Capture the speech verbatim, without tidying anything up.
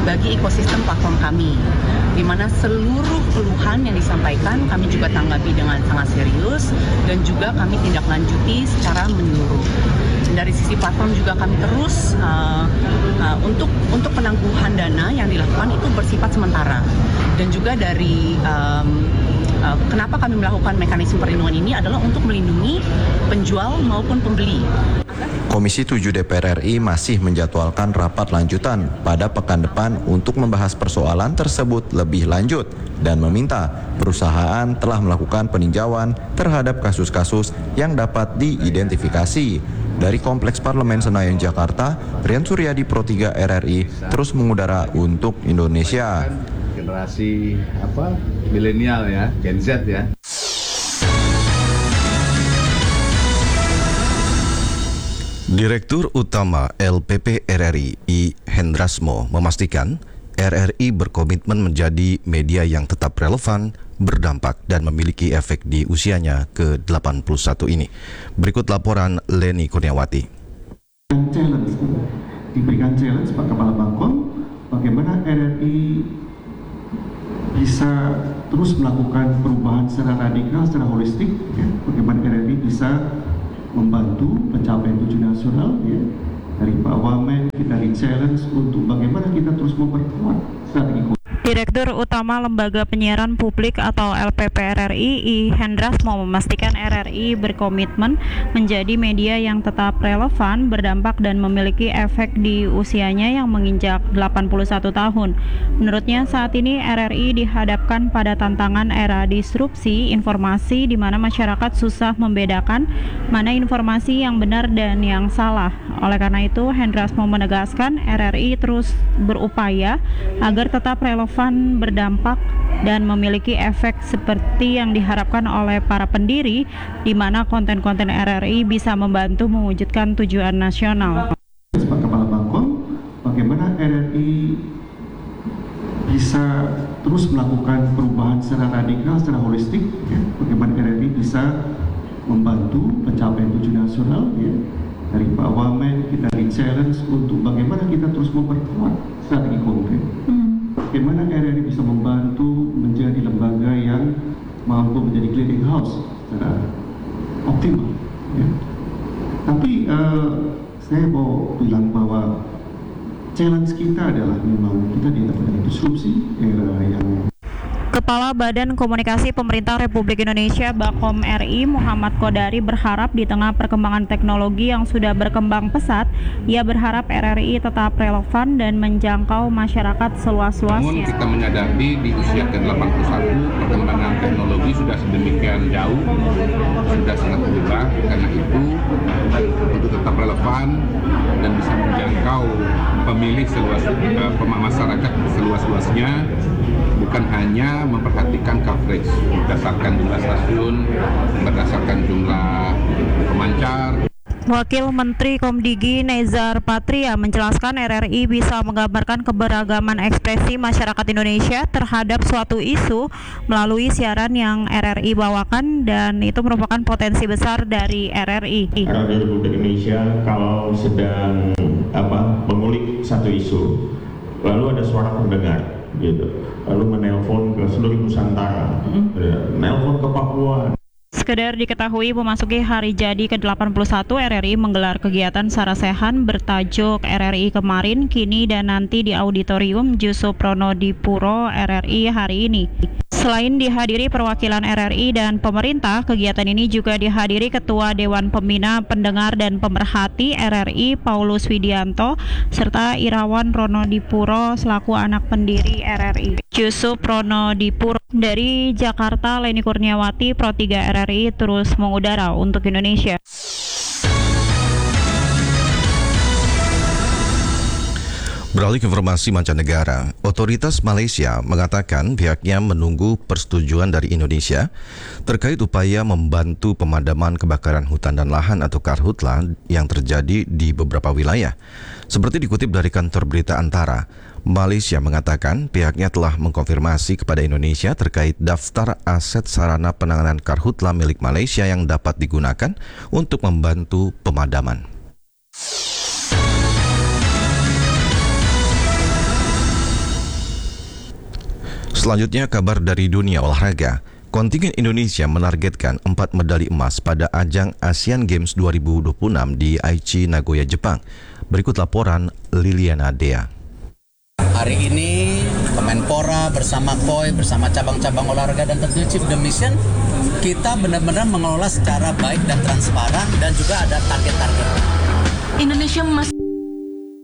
bagi ekosistem platform kami, di mana seluruh keluhan yang disampaikan kami juga tanggapi dengan sangat serius dan juga kami tindak lanjuti secara menyeluruh. Dari sisi platform juga kami terus uh, uh, untuk untuk penangguhan dana yang dilakukan itu bersifat sementara, dan juga dari um, uh, kenapa kami melakukan mekanisme perlindungan ini adalah untuk melindungi penjual maupun pembeli. Komisi tujuh D P R R I masih menjadwalkan rapat lanjutan pada pekan depan untuk membahas persoalan tersebut lebih lanjut dan meminta perusahaan telah melakukan peninjauan terhadap kasus-kasus yang dapat diidentifikasi. Dari Kompleks Parlemen Senayan, Jakarta, Rian Suryadi, Pro tiga R R I, terus mengudara untuk Indonesia. Generasi apa? Milenial ya, Gen Z ya. Direktur Utama L P P R R I, I. Hendrasmo, memastikan R R I berkomitmen menjadi media yang tetap relevan, berdampak, dan memiliki efek di usianya ke delapan puluh satu ini. Berikut laporan Leni Kurniawati. Challenge, diberikan challenge Pak Kepala Bangkong, bagaimana R R I bisa terus melakukan perubahan secara radikal, secara holistik, ya. Bagaimana R R I bisa membantu pencapaian tujuan nasional, ya. Dari Pak Wamen kita di challenge untuk bagaimana kita terus memperkuat strategi. Direktur Utama Lembaga Penyiaran Publik atau L P P R R I, I. Hendrasmo, memastikan R R I berkomitmen menjadi media yang tetap relevan, berdampak, dan memiliki efek di usianya yang menginjak delapan puluh satu tahun. Menurutnya, saat ini R R I dihadapkan pada tantangan era disrupsi informasi di mana masyarakat susah membedakan mana informasi yang benar dan yang salah. Oleh karena itu, Hendrasmo menegaskan R R I terus berupaya agar tetap relevan, berdampak, dan memiliki efek seperti yang diharapkan oleh para pendiri, di mana konten-konten R R I bisa membantu mewujudkan tujuan nasional. Pak Kepala Bangkong, bagaimana R R I bisa terus melakukan perubahan secara radikal, secara holistik, ya. Bagaimana R R I bisa membantu pencapaian tujuan nasional, ya. Dari Pak Wamen kita di challenge untuk bagaimana kita terus memperkuat strategi konkret. Hmm. Bagaimana R R I bisa membantu menjadi lembaga yang mampu menjadi clearing house secara optimal, ya. Tapi uh, saya mau bilang bahwa challenge kita adalah memang kita dihadapkan dengan disrupsi era yang. Kepala Badan Komunikasi Pemerintah Republik Indonesia Bakom R I Muhammad Kodari berharap di tengah perkembangan teknologi yang sudah berkembang pesat, ia berharap R R I tetap relevan dan menjangkau masyarakat seluas-luasnya. Namun kita menyadari di usia ke delapan puluh satu perkembangan teknologi sudah sedemikian jauh, sudah sangat berubah. Karena itu untuk tetap relevan dan bisa menjangkau pemilih seluas uh, masyarakat seluas-luasnya, bukan hanya memperhatikan coverage berdasarkan jumlah stasiun, berdasarkan jumlah pemancar. Wakil Menteri Komdigi Nezar Patria menjelaskan R R I bisa menggambarkan keberagaman ekspresi masyarakat Indonesia terhadap suatu isu melalui siaran yang R R I bawakan, dan itu merupakan potensi besar dari R R I. Radio Republik Indonesia kalau sedang apa mengulik satu isu, lalu ada suara pendengar, gitu, lalu menelpon ke seluruh Nusantara, mm-hmm. menelpon ke Papua. Sekedar diketahui, memasuki hari jadi ke delapan puluh satu, R R I menggelar kegiatan sarasehan bertajuk R R I Kemarin, Kini, dan Nanti di Auditorium Jusupronodipuro R R I hari ini. Selain dihadiri perwakilan R R I dan pemerintah, kegiatan ini juga dihadiri Ketua Dewan Pembina Pendengar dan Pemerhati R R I Paulus Widianto serta Irawan Ronodipuro selaku anak pendiri R R I Jusupronodipuro. Dari Jakarta, Leni Kurniawati, Pro tiga R R I terus mengudara untuk Indonesia. Beralih ke informasi mancanegara, otoritas Malaysia mengatakan pihaknya menunggu persetujuan dari Indonesia terkait upaya membantu pemadaman kebakaran hutan dan lahan atau karhutla yang terjadi di beberapa wilayah. Seperti dikutip dari kantor berita Antara, Malaysia mengatakan pihaknya telah mengkonfirmasi kepada Indonesia terkait daftar aset sarana penanganan karhutla milik Malaysia yang dapat digunakan untuk membantu pemadaman. Selanjutnya kabar dari dunia olahraga. Kontingen Indonesia menargetkan empat medali emas pada ajang Asian Games dua ribu dua puluh enam di Aichi, Nagoya, Jepang. Berikut laporan Liliana Dea. Hari ini Kemenpora bersama K O I, bersama cabang-cabang olahraga dan tentunya Chief the Mission, kita benar-benar mengelola secara baik dan transparan dan juga ada target-target. Indonesia masih